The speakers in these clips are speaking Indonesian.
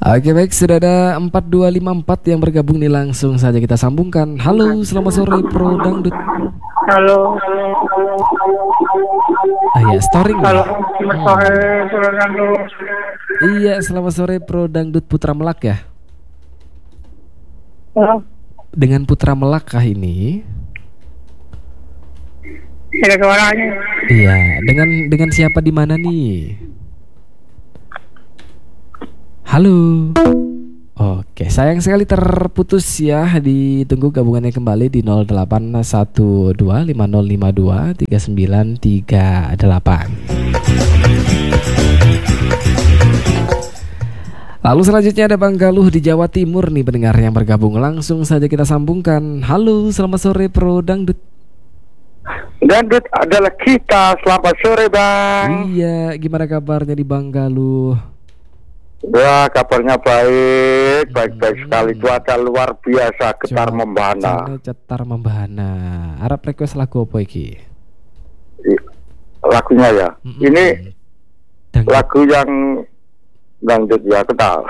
Oke baik, sudah ada 4254 yang bergabung nih, langsung saja kita sambungkan. Halo, selamat sore Pro Dangdut. Halo. Ya, storing. Halo, selamat sore, Pro Dangdut. Iya, selamat sore Pro Dangdut Putra Melak ya. Halo. Dengan Putra Melak kah ini? Ada kewarnanya. Iya, dengan siapa di mana nih? Halo. Oke, sayang sekali terputus ya. Ditunggu gabungannya kembali di 081250523938. Lalu selanjutnya ada Bang Galuh di Jawa Timur nih pendengar yang bergabung. Langsung saja kita sambungkan. Halo, selamat sore Pro Dangdut. Dangdut adalah kita. Selamat sore Bang. Iya, gimana kabarnya di Bang Galuh? Ya, kabarnya baik, baik-baik sekali. Cuaca luar biasa, getar membahana. Cetar membahana. Arab request lagu apa iki? Lagunya ya. Ini Dangdut. lagu yang dangdut ya, kenal.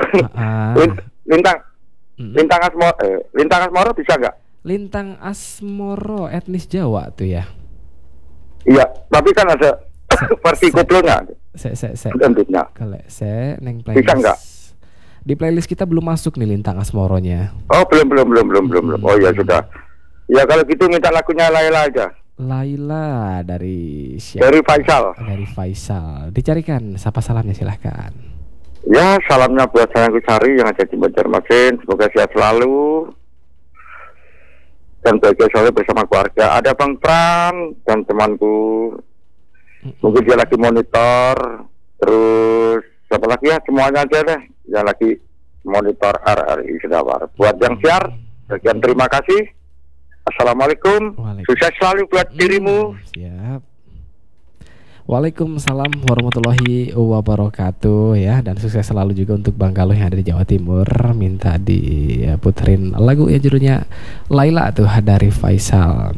Lintang Asmoro bisa nggak? Lintang Asmoro etnis Jawa tuh ya. Iya, tapi kan ada versi koplonya. Dangdutnya. Kalau saya neng playlist. Bisa nggak? Di playlist kita belum masuk nih Lintang Asmoronya. Oh, belum. Oh ya sudah. Ya kalau gitu minta lagunya Laila aja. Laila dari siapa? Dari Faisal. Dari Faisal. Dicarikan sapa salamnya silahkan. Ya, salamnya buat sayangku Sari yang ada di Banjarmasin. Semoga sehat selalu dan bahagia selalu bersama keluarga. Ada Bang Pram dan temanku. Mungkin dia lagi monitor. Terus siapa lagi ya? Semuanya aja deh yang lagi monitor RRI Sedawar. Buat yang siar, sekian terima kasih. Assalamualaikum. Sukses selalu buat dirimu. Siap. Waalaikumsalam warahmatullahi wabarakatuh ya, dan sukses selalu juga untuk Bang Galuh yang ada di Jawa Timur. Minta diputerin lagu ya, judulnya Laila tuh dari Faisal.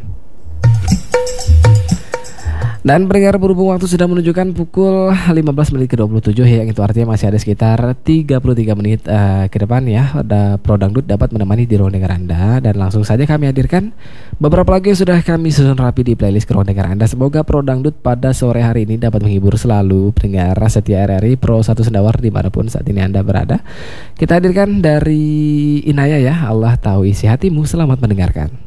Dan pendengar, berhubung waktu sudah menunjukkan pukul 15 menit ke 27 ya, yang itu artinya masih ada sekitar 33 menit ke depan ya, ada Pro Dangdut dapat menemani di ruang dengar Anda. Dan langsung saja kami hadirkan beberapa lagu yang sudah kami susun rapi di playlist ke ruang dengar Anda. Semoga Pro Dangdut pada sore hari ini dapat menghibur selalu pendengar setia RRI Pro 1 Sendawar dimanapun saat ini Anda berada. Kita hadirkan dari Inaya ya, Allah tahu isi hatimu. Selamat mendengarkan.